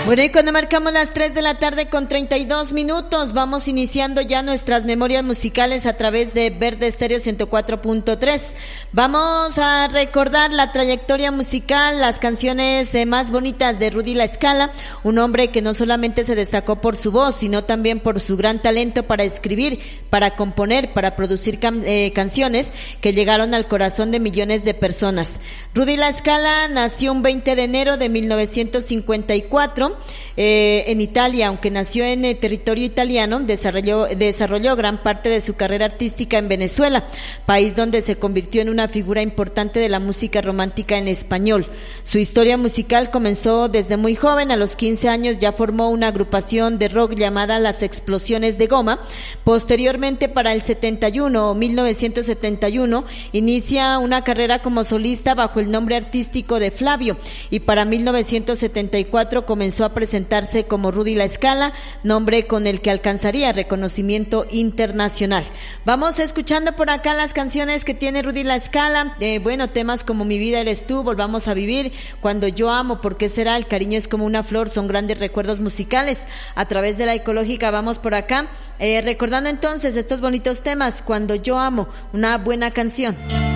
Bueno, y cuando marcamos las 3 de la tarde con 32 minutos, vamos iniciando ya nuestras memorias musicales a través de Verde Estéreo 104.3. Vamos a recordar la trayectoria musical, las canciones más bonitas de Rudy La Scala, un hombre que no solamente se destacó por su voz, sino también por su gran talento para escribir, para componer, para producir canciones que llegaron al corazón de millones de personas. Rudy La Scala nació un 20 de enero de 1954 en Italia, aunque nació en territorio italiano, desarrolló gran parte de su carrera artística en Venezuela, país donde se convirtió en una figura importante de la música romántica en español. Su historia musical comenzó desde muy joven. A los 15 años ya formó una agrupación de rock llamada Las Explosiones de Goma. Posteriormente, para el 71 o 1971, inicia una carrera como solista bajo el nombre artístico de Flavio, y para 1974 comenzó a presentarse como Rudy La Scala, nombre con el que alcanzaría reconocimiento internacional. Vamos escuchando por acá las canciones que tiene Rudy La Scala, bueno, temas como Mi vida eres tú, Volvamos a vivir, Cuando yo amo, ¿Por qué será?, El cariño es como una flor, son grandes recuerdos musicales. A través de la Ecológica vamos por acá, recordando entonces estos bonitos temas. Cuando yo amo, una buena canción.